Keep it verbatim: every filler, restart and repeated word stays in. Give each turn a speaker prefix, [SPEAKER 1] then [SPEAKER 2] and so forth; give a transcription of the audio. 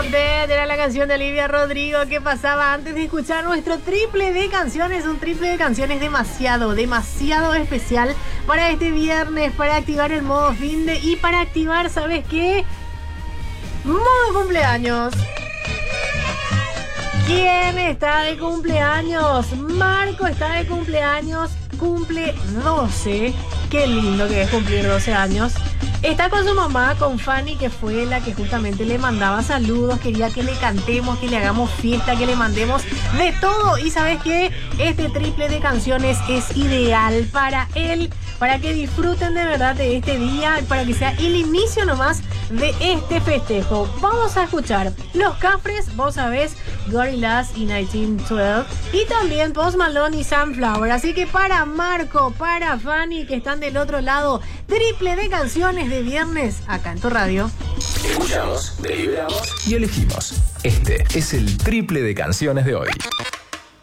[SPEAKER 1] Dead era la canción de Olivia Rodrigo que pasaba antes de escuchar nuestro triple de canciones. Un triple de canciones demasiado, demasiado especial para este viernes, para activar el modo finde y para activar, ¿sabes qué? Modo cumpleaños. ¿Quién está de cumpleaños? Marco está de cumpleaños, cumple doce. Qué lindo que es cumplir doce años. Está con su mamá, con Fanny, que fue la que justamente le mandaba saludos, quería que le cantemos, que le hagamos fiesta, que le mandemos de todo. Y ¿sabes qué? Este triple de canciones es ideal para él, para que disfruten de verdad de este día, para que sea el inicio nomás de este festejo. Vamos a escuchar Los Cafres, vos sabés, Gorillaz y mil novecientos doce, y también Post Malone y Sunflower. Así que para Marco, para Fanny, que están del otro lado, triple de canciones de viernes acá en tu radio.
[SPEAKER 2] Escuchamos, deliberamos y elegimos. Este es el triple de canciones de hoy.